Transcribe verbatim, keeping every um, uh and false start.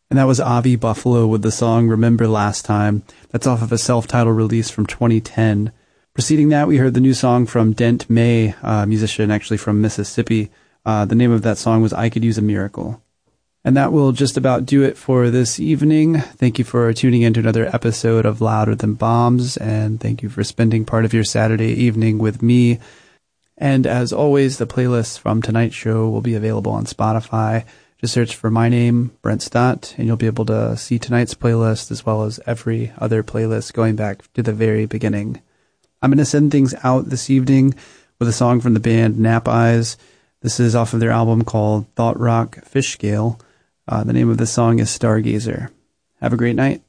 And that was Avi Buffalo with the song Remember Last Time. That's off of a self-titled release from twenty ten. Preceding that, we heard the new song from Dent May, a musician actually from Mississippi. Uh, the name of that song was I Could Use a Miracle. And that will just about do it for this evening. Thank you for tuning in to another episode of Louder Than Bombs, and thank you for spending part of your Saturday evening with me. And as always, the playlists from tonight's show will be available on Spotify. Just search for my name, Brent Stott, and you'll be able to see tonight's playlist as well as every other playlist going back to the very beginning. I'm going to send things out this evening with a song from the band Nap Eyes. This is off of their album called Thought Rock Fish Scale. Uh, the name of the song is Stargazer. Have a great night.